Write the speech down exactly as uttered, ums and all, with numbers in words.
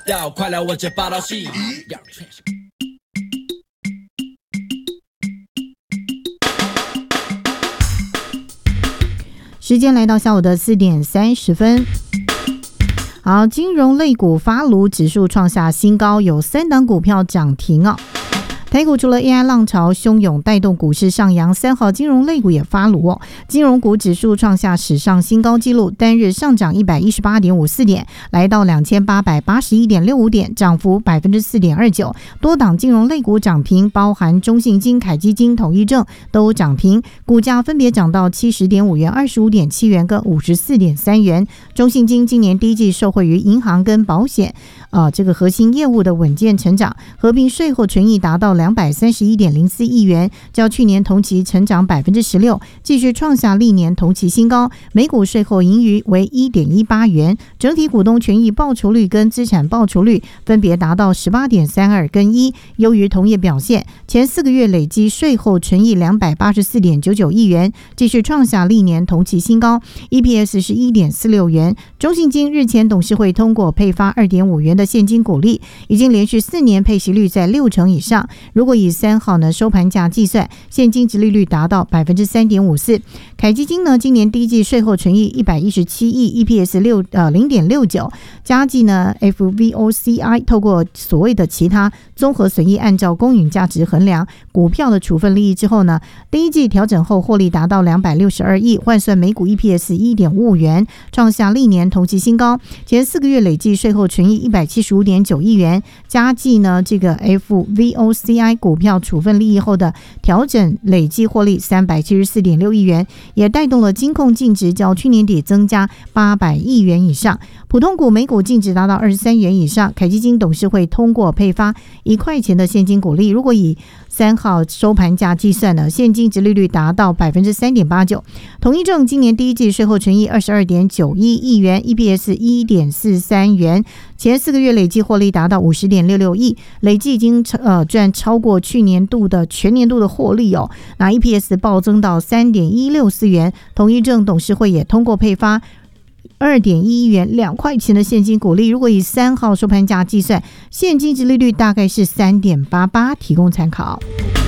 快来我这报道系。 时间来到下午的四点三十分。好，金融类股发炉，指数创下新高，有三档股票涨停哦。台股除了 A I 浪潮汹涌带动股市上扬，三号金融类股也发炉哦。金融股指数创下史上新高纪录，单日上涨 一百一十八点五四 点，来到 两千八百八十一点六五 点，涨幅 百分之四点二九。多档金融类股涨停，包含中信金、凯基金、统一证都涨停，股价分别涨到 七十点五元、二十五点七元跟 五十四点三元。中信金今年第一季受惠于银行跟保险呃，这个核心业务的稳健成长，合并税后纯益达到两百三十一点零四亿元，较去年同期成长 百分之十六， 继续创下历年同期新高。每股税后盈余为 一点一八元，整体股东权益报酬率跟资产报酬率分别达到 十八点三二 跟一，优于同业表现。前四个月累积税后纯益 两百八十四点九九亿元，继续创下历年同期新高， E P S 是 一点四六元。中信金日前董事会通过配发 二点五元的现金股利，已经连续四年配息率在六成以上。如果以三号呢收盘价计算，现金殖利率达到 百分之三点五四。凯基金呢今年第一季税后纯益一百一十七亿， E P S 六呃 零点六九。加计呢 F V O C I 透过所谓的其他综合损益，按照公允价值衡量股票的处分利益之后呢，第一季调整后获利达到两百六十二亿，换算每股 E P S 一点五五元，创下历年同期新高。前四个月累计税后纯益一百七十五点九亿元，加计呢这个 F V O C I 股票处分利益后的调整累计获利三百七十四点六亿元，也带动了金控净值较去年底增加八百亿元以上。普通股每股净值达到二十三元以上。凯基金董事会通过配发一块钱的现金股利，如果以三号收盘价计算呢，现金殖利率达到 百分之三点八九。统一证今年第一季税后纯益 二十二点九一亿元， E P S 一点四三元，前四个月累计获利达到 五十点六六亿，累计已经呃赚超过去年度的全年度的获利哦。那 E P S 暴增到 三点一六四元。统一证董事会也通过配发二点一亿元两块钱的现金股利，如果以三号收盘价计算，现金殖利率大概是 三点八八，提供参考。